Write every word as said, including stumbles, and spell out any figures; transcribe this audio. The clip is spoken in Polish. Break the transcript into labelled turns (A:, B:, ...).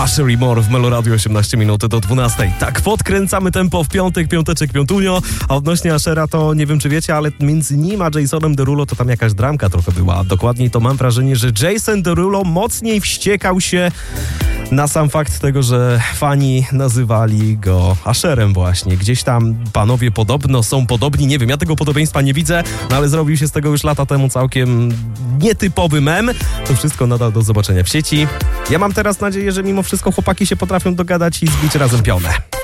A: Asher i More w Meloradio osiemnaście minut do dwunastej. Tak, podkręcamy tempo w piątek, piąteczek, piątunio. A odnośnie Ashera to nie wiem, czy wiecie, ale między nim a Jasonem Derulo to tam jakaś dramka trochę była. Dokładniej to mam wrażenie, że Jason Derulo mocniej wściekał się na sam fakt tego, że fani nazywali go Asherem właśnie. Gdzieś tam panowie podobno są podobni, nie wiem, ja tego podobieństwa nie widzę, no ale zrobił się z tego już lata temu całkiem nietypowy mem. To wszystko nadal do zobaczenia w sieci. Ja mam teraz nadzieję, że mimo wszystko chłopaki się potrafią dogadać i zbić razem pionę.